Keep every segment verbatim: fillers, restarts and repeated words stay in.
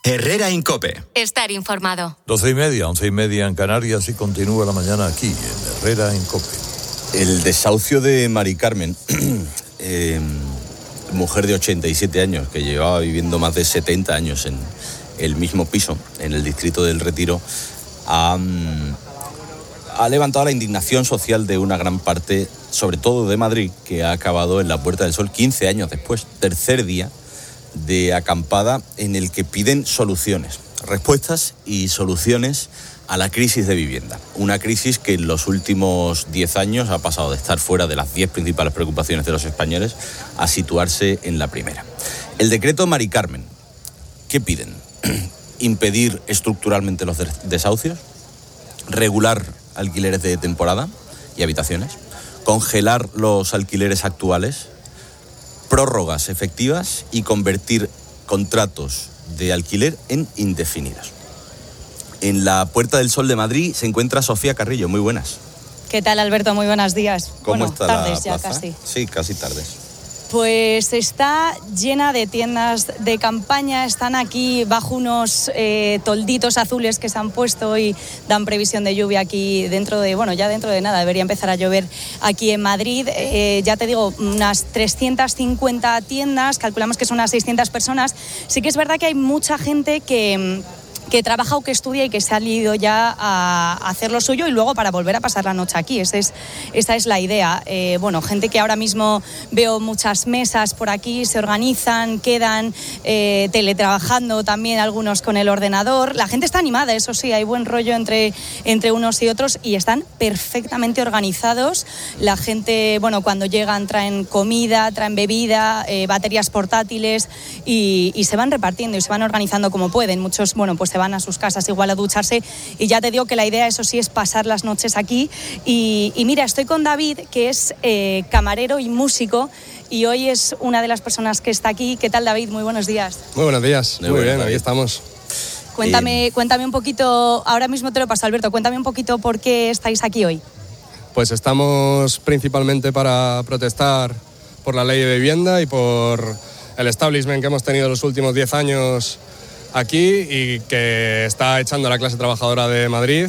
Herrera en COPE. Estar informado. Doce y media, once y media en Canarias y continúa la mañana aquí en Herrera en COPE. El desahucio de Mari Carmen, eh, mujer de ochenta y siete años que llevaba viviendo más de setenta años en el mismo piso, en el distrito del Retiro, ha, ha levantado la indignación social de una gran parte, sobre todo de Madrid, que ha acabado en la Puerta del Sol quince años después, tercer día de acampada en el que piden soluciones, respuestas y soluciones a la crisis de vivienda. Una crisis que en los últimos diez años ha pasado de estar fuera de las diez principales preocupaciones de los españoles a situarse en la primera. El decreto Mari Carmen, ¿qué piden? Impedir estructuralmente los desahucios, regular alquileres de temporada y habitaciones, congelar los alquileres actuales, prórrogas efectivas y convertir contratos de alquiler en indefinidos. En la Puerta del Sol de Madrid se encuentra Sofía Carrillo. Muy buenas. ¿Qué tal, Alberto? Muy buenos días. ¿Cómo bueno, está tardes la ya plaza? casi. Sí, casi tardes. Pues está llena de tiendas de campaña, están aquí bajo unos eh, tolditos azules que se han puesto y dan previsión de lluvia aquí dentro de, bueno, ya dentro de nada, debería empezar a llover aquí en Madrid. Eh, ya te digo, unas trescientas cincuenta tiendas, calculamos que son unas seiscientas personas. Sí que es verdad que hay mucha gente que... que trabaja o que estudia y que se ha ido ya a hacer lo suyo y luego para volver a pasar la noche aquí. Esa es, esa es la idea. Eh, bueno, gente que ahora mismo veo muchas mesas por aquí, se organizan, quedan eh, teletrabajando también algunos con el ordenador. La gente está animada, eso sí, hay buen rollo entre, entre unos y otros y están perfectamente organizados. La gente, bueno, cuando llegan traen comida, traen bebida, eh, baterías portátiles y, y se van repartiendo y se van organizando como pueden. Muchos, bueno, pues se van a sus casas igual a ducharse y ya te digo que la idea, eso sí, es pasar las noches aquí y, y mira, estoy con David, que es eh, camarero y músico y hoy es una de las personas que está aquí. ¿Qué tal, David? Muy buenos días. Muy buenos días, muy, muy bien, David. Aquí estamos. Cuéntame, eh... cuéntame un poquito, ahora mismo te lo paso, Alberto, cuéntame un poquito por qué estáis aquí hoy. Pues estamos principalmente para protestar por la ley de vivienda y por el establishment que hemos tenido los últimos diez años aquí y que está echando a la clase trabajadora de Madrid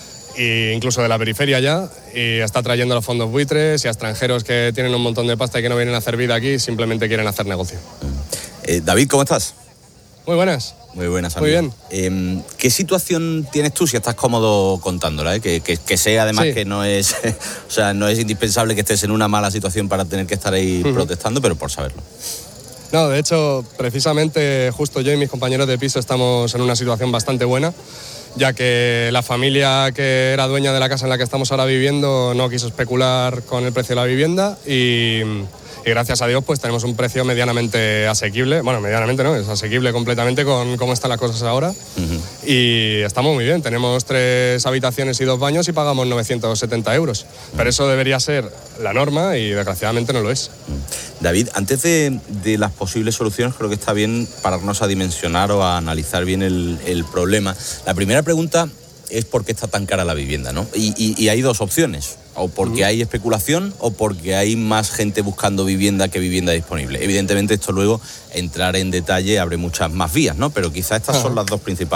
e incluso de la periferia ya y está trayendo a los fondos buitres y a extranjeros que tienen un montón de pasta y que no vienen a hacer vida aquí y simplemente quieren hacer negocio. Eh, David, ¿cómo estás? Muy buenas. Muy buenas, amigo. Muy bien. Eh, ¿Qué situación tienes tú, si estás cómodo contándola? Eh? Que, que, que sé además sí. que no es, o sea, no es indispensable que estés en una mala situación para tener que estar ahí uh-huh. protestando, pero por saberlo. No, de hecho, precisamente justo yo y mis compañeros de piso estamos en una situación bastante buena, ya que la familia que era dueña de la casa en la que estamos ahora viviendo no quiso especular con el precio de la vivienda y, y gracias a Dios pues tenemos un precio medianamente asequible, bueno, medianamente no, es asequible completamente con cómo están las cosas ahora uh-huh. y estamos muy bien, tenemos tres habitaciones y dos baños y pagamos novecientos setenta euros, uh-huh. pero eso debería ser la norma y desgraciadamente no lo es. Uh-huh. David, antes de, de las posibles soluciones creo que está bien pararnos a dimensionar o a analizar bien el, el problema. La primera pregunta es por qué está tan cara la vivienda, ¿no? Y, y, y hay dos opciones, o porque uh-huh. hay especulación o porque hay más gente buscando vivienda que vivienda disponible. Evidentemente esto luego, entrar en detalle, abre muchas más vías, ¿no? Pero quizás estas uh-huh. son las dos principales.